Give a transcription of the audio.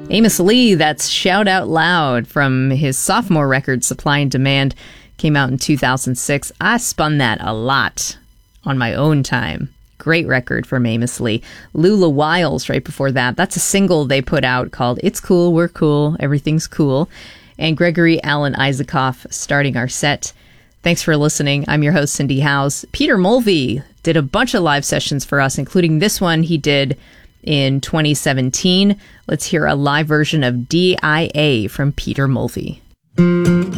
Amos Lee, that's Shout Out Loud from his sophomore record, Supply and Demand, came out in 2006. I spun that a lot on my own time. Great record from Amos Lee. Lula Wiles right before that. That's a single they put out called It's Cool, We're Cool, Everything's Cool. And Gregory Alan Isaacoff starting our set. Thanks for listening. I'm your host, Cindy Howes. Peter Mulvey did a bunch of live sessions for us, including this one he did in 2017. Let's hear a live version of DIA from Peter Mulvey.